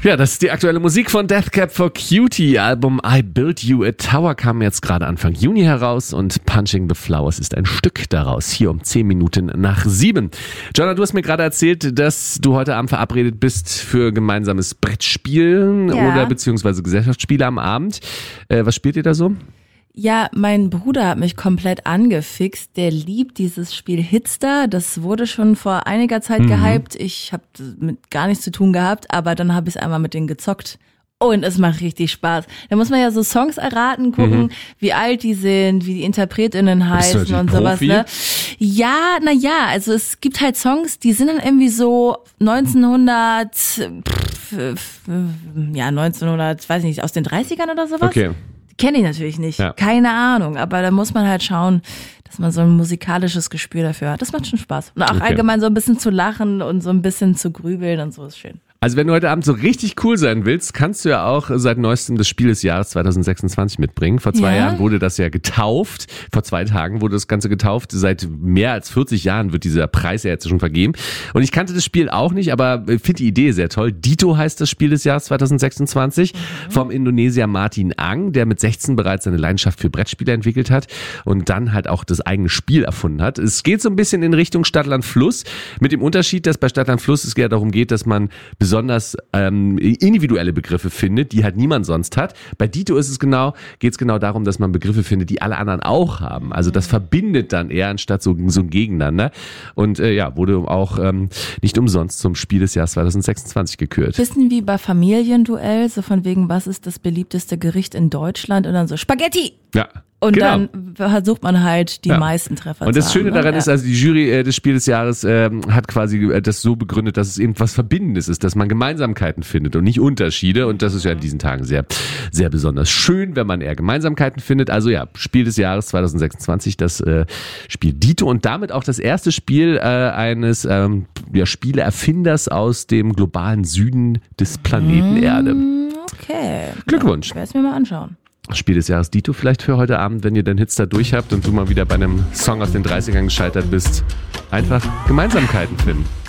Ja, das ist die aktuelle Musik von Death Cab for Cutie. Album I Built You a Tower kam jetzt gerade Anfang Juni heraus und Punching the Flowers ist ein Stück daraus. Hier um 10 Minuten nach 7. Jonna, du hast mir gerade erzählt, dass du heute Abend verabredet bist für gemeinsames Brettspielen oder beziehungsweise Gesellschaftsspiele am Abend. Was spielt ihr da so? Ja, mein Bruder hat mich komplett angefixt. Der liebt dieses Spiel Hitster. Das wurde schon vor einiger Zeit gehypt. Ich habe mit gar nichts zu tun gehabt, aber dann habe ich es einmal mit denen gezockt. Und es macht richtig Spaß. Da muss man ja so Songs erraten, gucken, wie alt die sind, wie die InterpretInnen heißen und sowas. Profi? Ne? Ja, also es gibt halt Songs, die sind dann irgendwie so 1900, weiß ich nicht, aus den 30ern oder sowas. Okay. Kenne ich natürlich nicht, Ja. keine Ahnung, aber da muss man halt schauen, dass man so ein musikalisches Gespür dafür hat. Das macht schon Spaß. Und auch allgemein so ein bisschen zu lachen und so ein bisschen zu grübeln und so ist schön. Also wenn du heute Abend so richtig cool sein willst, kannst du ja auch seit neuestem das Spiel des Jahres 2026 mitbringen. Vor 2 Jahren wurde das ja getauft. Vor 2 Tagen wurde das Ganze getauft. Seit mehr als 40 Jahren wird dieser Preis ja jetzt schon vergeben. Und ich kannte das Spiel auch nicht, aber finde die Idee sehr toll. Dito heißt das Spiel des Jahres 2026 vom Indonesier Martin Ang, der mit 16 bereits seine Leidenschaft für Brettspiele entwickelt hat und dann halt auch das eigene Spiel erfunden hat. Es geht so ein bisschen in Richtung Stadtland Fluss, mit dem Unterschied, dass bei Stadtland Fluss es ja darum geht, dass man besonders individuelle Begriffe findet, die halt niemand sonst hat. Bei Dito geht es genau darum, dass man Begriffe findet, die alle anderen auch haben. Also das verbindet dann eher anstatt so ein Gegeneinander. Und wurde auch nicht umsonst zum Spiel des Jahres 2026 gekürt. Bisschen wie bei Familienduell, so von wegen, was ist das beliebteste Gericht in Deutschland? Und dann so Spaghetti! Ja. Und genau. dann versucht man halt die meisten Treffer Und das zu haben. Schöne daran ist, also die Jury des Spiel des Jahres hat quasi das so begründet, dass es eben was Verbindendes ist, dass man Gemeinsamkeiten findet und nicht Unterschiede. Und das ist ja in diesen Tagen sehr, sehr besonders schön, wenn man eher Gemeinsamkeiten findet. Also ja, Spiel des Jahres 2026, das Spiel Dito und damit auch das erste Spiel eines Spieleerfinders aus dem globalen Süden des Planeten Erde. Okay. Glückwunsch. Ich werde es mir mal anschauen. Spiel des Jahres Dito vielleicht für heute Abend, wenn ihr den Hitster durch habt und du mal wieder bei einem Song aus den 30ern gescheitert bist. Einfach Gemeinsamkeiten finden.